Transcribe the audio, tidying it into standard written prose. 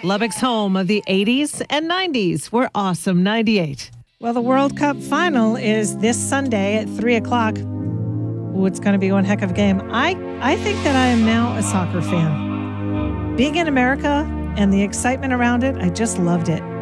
Lubbock's home of the 80s and 90s. We're awesome 98. Well, the World Cup final is this Sunday at 3 o'clock. Ooh, it's going to be one heck of a game. I think that I am now a soccer fan. Being in America and the excitement around it, I just loved it.